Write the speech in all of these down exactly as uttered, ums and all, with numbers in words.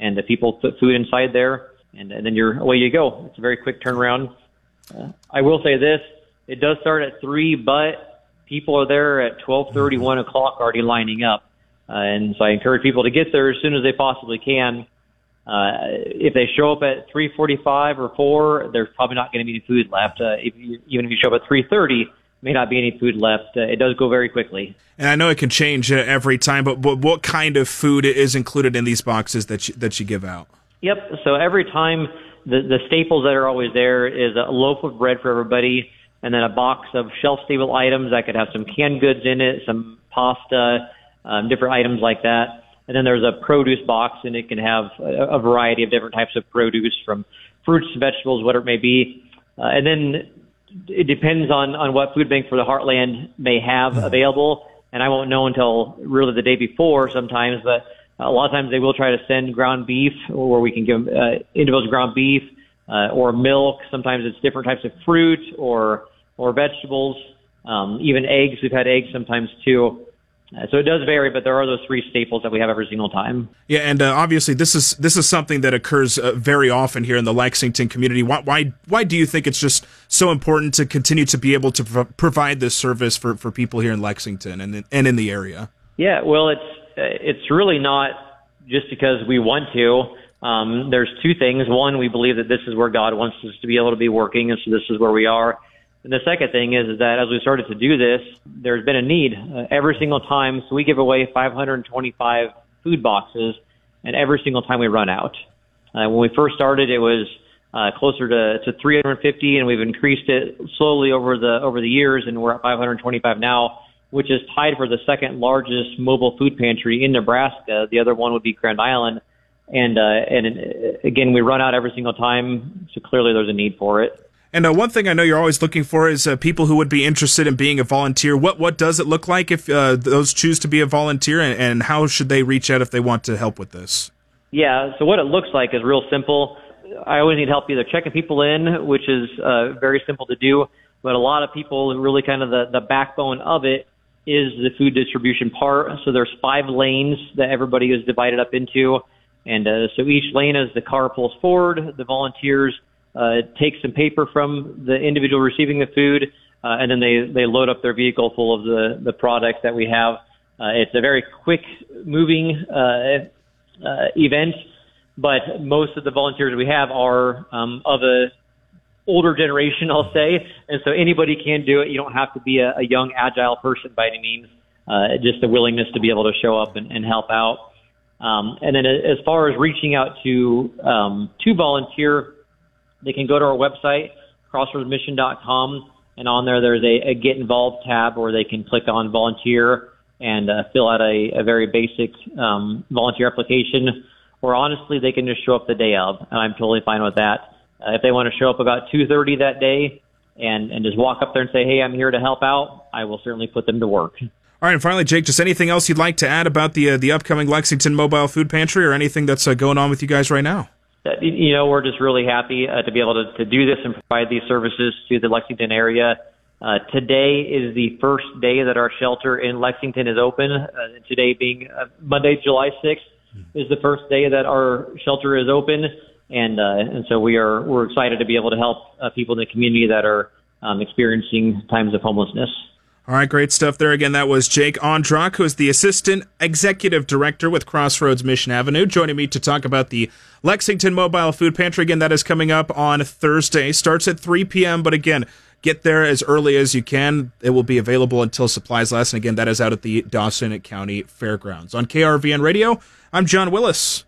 and the people put food inside there, and, and then you're away you go. It's a very quick turnaround. Uh, I will say this, it does start at three, but people are there at twelve thirty, one o'clock already lining up. Uh, and so I encourage people to get there as soon as they possibly can. Uh, if they show up at three forty-five or four, there's probably not going to be any food left. Uh, if you, even if you show up at three thirty, may not be any food left. Uh, it does go very quickly. And I know it can change uh, every time, but, but what kind of food is included in these boxes that you, that you give out? Yep. So every time, the, the staples that are always there is a loaf of bread for everybody, and then a box of shelf-stable items that could have some canned goods in it, some pasta, um, different items like that. And then there's a produce box, and it can have a, a variety of different types of produce, from fruits, vegetables, whatever it may be. Uh, and then it depends on, on what Food Bank for the Heartland may have available. And I won't know until really the day before sometimes, but a lot of times they will try to send ground beef, or we can give uh, individuals ground beef uh, or milk. Sometimes it's different types of fruit or or vegetables, um, even eggs. We've had eggs sometimes too. Uh, so it does vary, but there are those three staples that we have every single time. Yeah, and uh, obviously this is this is something that occurs uh, very often here in the Lexington community. Why, why why do you think it's just so important to continue to be able to pro- provide this service for, for people here in Lexington and in, and in the area? Yeah, well, it's uh, it's really not just because we want to. Um, there's two things. One, we believe that this is where God wants us to be able to be working, and so this is where we are. And the second thing is, is that as we started to do this, there's been a need uh, every single time. So we give away five hundred twenty-five food boxes, and every single time we run out. Uh, when we first started, it was uh, closer to, to three hundred fifty, and we've increased it slowly over the over the years, and we're at five hundred twenty-five now, which is tied for the second largest mobile food pantry in Nebraska. The other one would be Grand Island. And, uh, and again, we run out every single time, so clearly there's a need for it. And uh, one thing I know you're always looking for is uh, people who would be interested in being a volunteer. What what does it look like if uh, those choose to be a volunteer, and, and how should they reach out if they want to help with this? Yeah, so what it looks like is real simple. I always need help either checking people in, which is uh, very simple to do, but a lot of people, really kind of the, the backbone of it is the food distribution part. So there's five lanes that everybody is divided up into, and uh, so each lane, as the car pulls forward, the volunteers Uh, take some paper from the individual receiving the food, uh, and then they, they load up their vehicle full of the, the products that we have. Uh, it's a very quick moving uh, uh, event, but most of the volunteers we have are um, of a older generation, I'll say, and so anybody can do it. You don't have to be a, a young, agile person by any means, uh, just the willingness to be able to show up and, and help out. Um, and then as far as reaching out to um, to volunteer, they can go to our website, crossroads mission dot com, and on there there's a, a Get Involved tab where they can click on volunteer and uh, fill out a, a very basic um, volunteer application. Or honestly, they can just show up the day of, and I'm totally fine with that. Uh, if they want to show up about two thirty that day and, and just walk up there and say, hey, I'm here to help out, I will certainly put them to work. All right, and finally, Jake, just anything else you'd like to add about the uh, the upcoming Lexington Mobile Food Pantry, or anything that's uh, going on with you guys right now? You know, we're just really happy uh, to be able to, to do this and provide these services to the Lexington area. Uh, today is the first day that our shelter in Lexington is open. Uh, today being uh, Monday, July sixth, is the first day that our shelter is open, and uh, and so we are we're excited to be able to help uh, people in the community that are um, experiencing times of homelessness. All right, great stuff there. Again, that was Jake Ondrock, who is the Assistant Executive Director with Crossroads Mission Avenue, joining me to talk about the Lexington Mobile Food Pantry. Again, that is coming up on Thursday. Starts at three p.m., but again, get there as early as you can. It will be available until supplies last, and again, that is out at the Dawson County Fairgrounds. On K R V N Radio, I'm John Willis.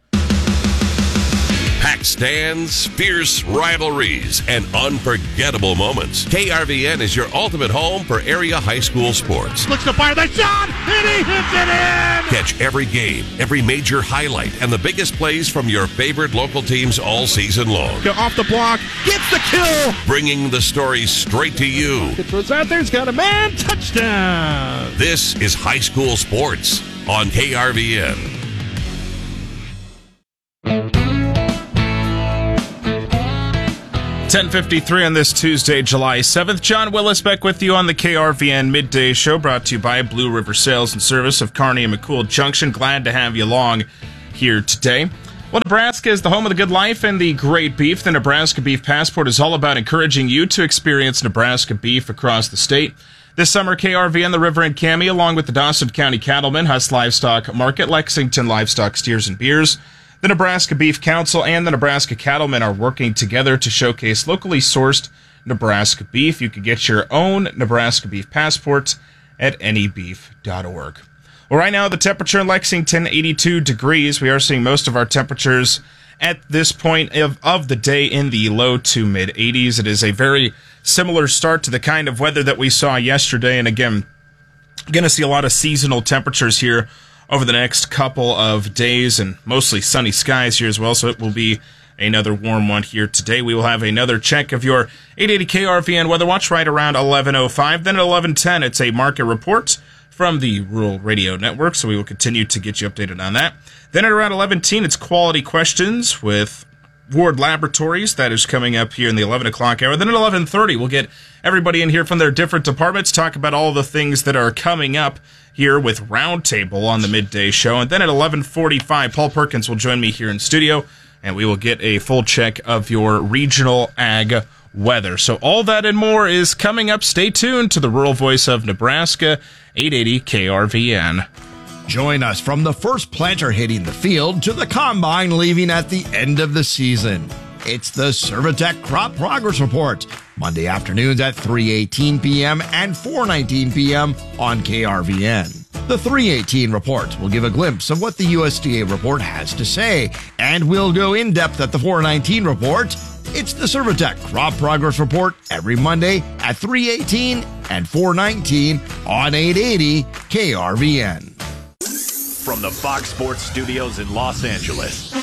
Packed stands, fierce rivalries, and unforgettable moments. K R V N is your ultimate home for area high school sports. Looks to fire the shot, and he hits it in! Catch every game, every major highlight, and the biggest plays from your favorite local teams all season long. Go off the block, gets the kill! Bringing the stories straight to you. It throws out there, he's got a man, touchdown! This is high school sports on K R V N. ten fifty-three on this Tuesday, July seventh. John Willis back with you on the K R V N Midday Show, brought to you by Blue River Sales and Service of Kearney and McCool Junction. Glad to have you along here today. Well, Nebraska is the home of the good life and the great beef. The Nebraska Beef Passport is all about encouraging you to experience Nebraska beef across the state. This summer, K R V N, the River and Cami, along with the Dawson County Cattlemen, Huss Livestock Market, Lexington Livestock Steers and Beers, the Nebraska Beef Council, and the Nebraska Cattlemen are working together to showcase locally sourced Nebraska beef. You can get your own Nebraska Beef Passport at any beef dot org. Well, right now, the temperature in Lexington, eighty-two degrees. We are seeing most of our temperatures at this point of, of the day in the low to mid eighties. It is a very similar start to the kind of weather that we saw yesterday. And again, going to see a lot of seasonal temperatures here over the next couple of days, and mostly sunny skies here as well. So it will be another warm one here today. We will have another check of your eight eighty K R V N Weather Watch right around eleven oh five. Then at eleven ten, it's a market report from the Rural Radio Network, so we will continue to get you updated on that. Then at around eleven ten, it's Quality Questions with Ward Laboratories. That is coming up here in the eleven o'clock hour. Then at eleven thirty, we'll get everybody in here from their different departments, talk about all the things that are coming up here with Roundtable on the midday show. And then at eleven forty-five, Paul Perkins will join me here in studio, and we will get a full check of your regional ag weather. So all that and more is coming up. Stay tuned to the Rural Voice of Nebraska, eight eighty K R V N. Join us from the first planter hitting the field to the combine leaving at the end of the season. It's the Servitech Crop Progress Report, Monday afternoons at three eighteen p.m. and four nineteen p.m. on K R V N. The three eighteen report will give a glimpse of what the U S D A report has to say, and we'll go in depth at the four nineteen report. It's the Servitech Crop Progress Report every Monday at three eighteen and four nineteen on eight eighty K R V N. From the Fox Sports Studios in Los Angeles,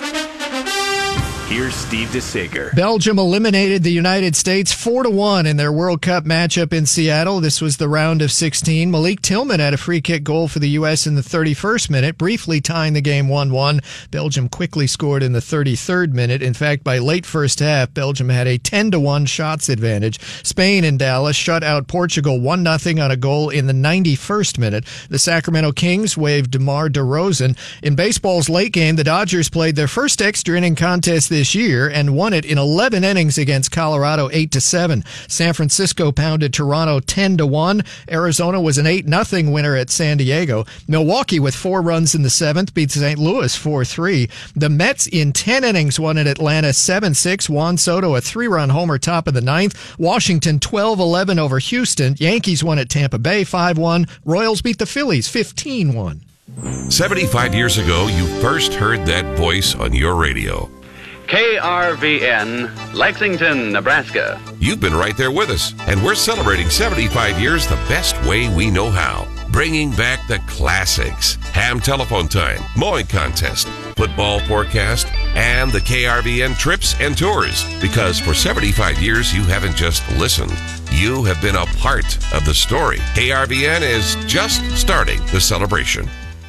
here's Steve DeSager. Belgium eliminated the United States four to one in their World Cup matchup in Seattle. This was the round of sixteen. Malik Tillman had a free kick goal for the U S in the thirty-first minute, briefly tying the game one one. Belgium quickly scored in the thirty-third minute. In fact, by late first half, Belgium had a ten to one shots advantage. Spain in Dallas shut out Portugal one nothing on a goal in the ninety-first minute. The Sacramento Kings waived DeMar DeRozan. In baseball's late game, the Dodgers played their first extra inning contest this This year and won it in eleven innings against Colorado eight to seven. San Francisco pounded Toronto ten to one. Arizona was an eight nothing winner at San Diego. Milwaukee with four runs in the seventh beat Saint Louis four three. The Mets in ten innings won at Atlanta seven six. Juan Soto a three-run homer top of the ninth. Washington twelve eleven over Houston. Yankees won at Tampa Bay five one. Royals beat the Phillies fifteen one. seventy-five years ago, you first heard that voice on your radio. K R V N, Lexington, Nebraska. You've been right there with us, and we're celebrating seventy-five years the best way we know how. Bringing back the classics, ham telephone time, mowing contest, football forecast, and the K R V N trips and tours. Because for seventy-five years, you haven't just listened. You have been a part of the story. K R V N is just starting the celebration.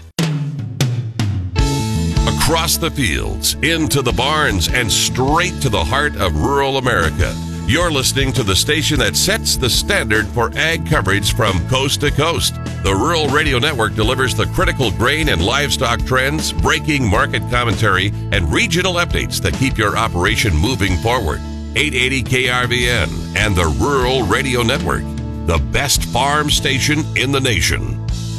Across the fields, into the barns, and straight to the heart of rural America. You're listening to the station that sets the standard for ag coverage from coast to coast. The Rural Radio Network delivers the critical grain and livestock trends, breaking market commentary, and regional updates that keep your operation moving forward. eight eighty K R V N and the Rural Radio Network, the best farm station in the nation.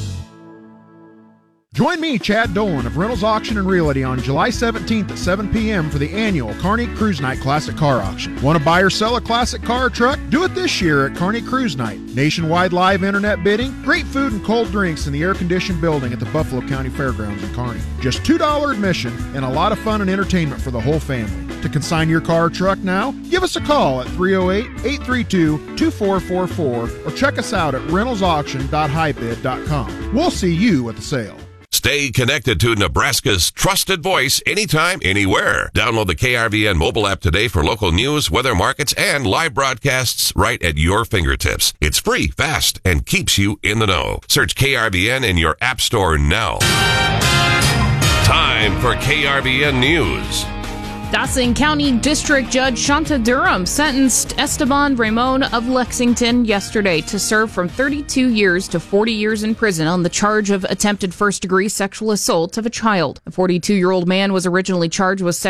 Join me, Chad Dolan of Reynolds Auction and Realty on July seventeenth at seven p.m. for the annual Kearney Cruise Night Classic Car Auction. Want to buy or sell a classic car or truck? Do it this year at Kearney Cruise Night. Nationwide live internet bidding, great food and cold drinks in the air-conditioned building at the Buffalo County Fairgrounds in Kearney. Just two dollars admission and a lot of fun and entertainment for the whole family. To consign your car or truck now, give us a call at three oh eight, eight three two, two four four four or check us out at reynolds auction dot hi bid dot com. We'll see you at the sale. Stay connected to Nebraska's trusted voice anytime, anywhere. Download the K R V N mobile app today for local news, weather, markets, and live broadcasts right at your fingertips. It's free, fast, and keeps you in the know. Search K R V N in your app store now. Time for K R V N News. Dawson County District Judge Shanta Durham sentenced Esteban Ramon of Lexington yesterday to serve from thirty-two years to forty years in prison on the charge of attempted first-degree sexual assault of a child. The forty-two-year-old man was originally charged with